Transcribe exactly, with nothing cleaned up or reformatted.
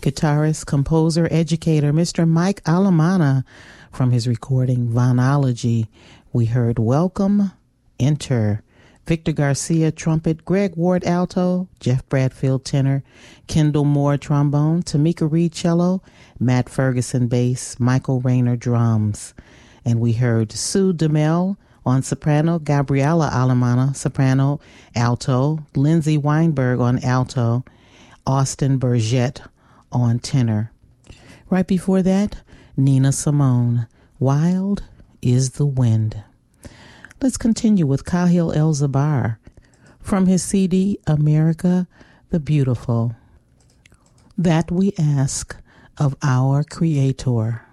guitarist, composer, educator, Mister Mike Alamana. From his recording Vonology, we heard Welcome, Enter. Victor Garcia, trumpet, Greg Ward, alto, Jeff Bradfield, tenor, Kendall Moore, trombone, Tamika Reed, cello, Matt Ferguson, bass, Michael Rayner, drums. And we heard Sue DeMel on soprano, Gabriella Alamana, soprano, alto, Lindsay Weinberg on alto, Austin Burgett on tenor. Right before that, Nina Simone, Wild is the Wind. Let's continue with Kahil El-Zabar from his C D, America the Beautiful. That we ask of our Creator.